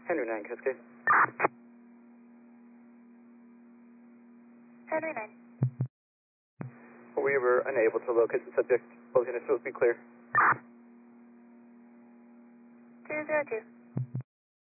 Henry 9, Cascade. Henry 9. We were unable to locate the subject. Both units will be clear. 202.